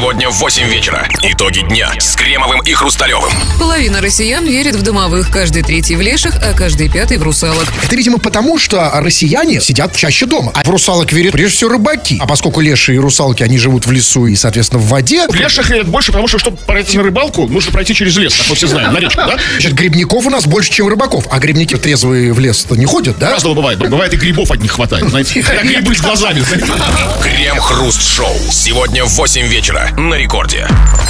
Сегодня в 8 вечера. Итоги дня с Кремовым и Хрусталевым. Половина россиян верит в домовых. Каждый третий в леших, а каждый пятый в русалок. Это, видимо, потому, что россияне сидят чаще дома. А в русалок верят прежде всего рыбаки. А поскольку леши и русалки, они живут в лесу и, соответственно, в воде. В леших верят больше, потому что, чтобы пройти на рыбалку, нужно пройти через лес, как мы все знаем, на речку, да? Значит, грибников у нас больше, чем рыбаков. А грибники трезвые в лес-то не ходят, да? Разного бывает. Бывает, и грибов одних хватает, знаете. Как грибы с глазами, знаете. Крем-хруст-шоу. Сегодня в 8 вечера на Рекорде.